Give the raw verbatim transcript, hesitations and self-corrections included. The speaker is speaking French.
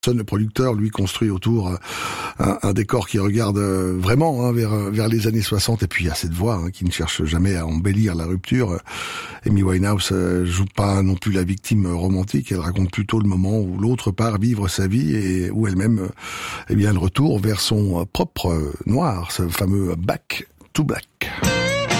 Le producteur, lui, construit autour un, un décor qui regarde vraiment hein, vers vers les années soixante. Et puis il y a cette voix hein, qui ne cherche jamais à embellir la rupture. Amy Winehouse euh, joue pas non plus la victime romantique. Elle raconte plutôt le moment où l'autre part vivre sa vie et où elle-même, euh, eh bien, le retour vers son propre noir, ce fameux Back to Black.